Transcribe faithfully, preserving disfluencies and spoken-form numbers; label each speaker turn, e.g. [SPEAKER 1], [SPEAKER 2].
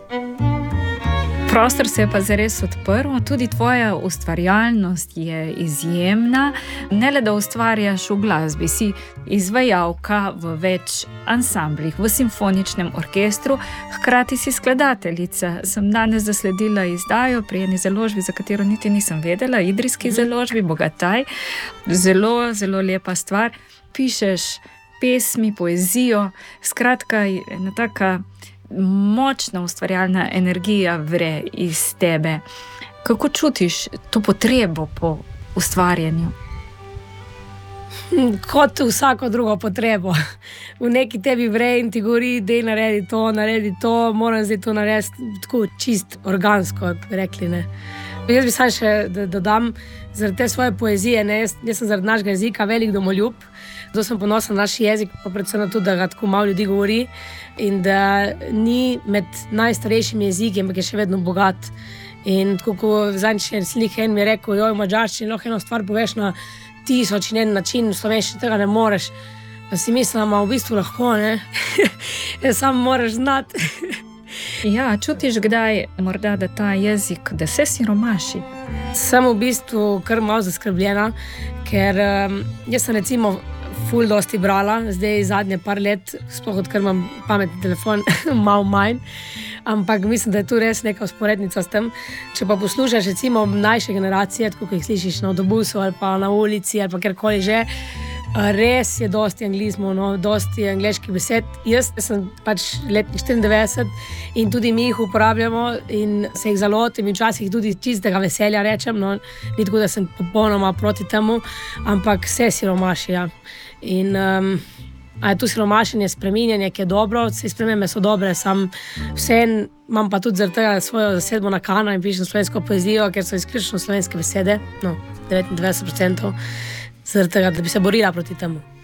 [SPEAKER 1] Prostor se je pa zares odprl, tudi tvoja ustvarjalnost je izjemna. Ne le, da ustvarjaš v glasbi, si izvajalka v več ansamblih, v simfoničnem orkestru, hkrati si skladateljica. Sem danes zasledila izdajo pri eni založbi, za katero niti nisem vedela, idrijski založbi, Bogataj. Zelo, zelo lepa stvar. Pišeš pesmi, poezijo, skratka, ena taka močna ustvarjalna energija vre iz tebe. Kako čutiš to potrebo po ustvarjanju?
[SPEAKER 2] Kot vsako drugo potrebo. V neki tebi vre in ti govori, dej naredi to, naredi to, moram zdaj to narediti tako čist organsko, rekli, ne. Jaz bi sam še dodam, zaradi te svoje poezije, ne, jaz, jaz sem zaradi našega jezika velik domoljub, zato sem ponosen na naš jezik, pa predvsem na to, da ga tako malo ljudi govori in da ni med najstarejšimi jeziki, ampak je še vedno bogat. In tako, ko zadnjič en slik en mi je rekel, joj, v madžarščini lahko eno stvar poveš na tisoč in en način, v slovenščini tega ne moreš. Pa si mislim, a v bistvu lahko, ne? Samo moraš znati.
[SPEAKER 1] Ja, čutiš kdaj morda, da ta jezik, da se siromaši?
[SPEAKER 2] Sem v bistvu kar malo zaskrbljena, ker um, jaz sem recimo ful dosti brala, zdaj zadnje par let, sploh odkar imam pametni telefon, malo manj, ampak mislim, da je tu res neka vzporednica s tem. Če pa poslušaš recimo mlajše generacije, tako ko jih slišiš na avtobusu ali pa na ulici ali pa kjerkoli že, res je dosti anglizmov, no, dosti angleških besed. Jaz sem pač letnik štiriindevetdeset in tudi mi jih uporabljamo in se jih zalotim in včasih tudi čistega veselja rečem, no, ni tako, da sem popolnoma proti temu, ampak se siromaši, ja. In um, a je tu siromašenje, spreminjanje, ki je dobro, vse spremembe so dobre, sam vseeno imam pa tudi zaradi tega svojo zasedbo na Kana in pišem slovensko poezijo, ker so izključno slovenske besede, no, devetindevetdeset procentov, zaradi tega, da bi se borila proti temu.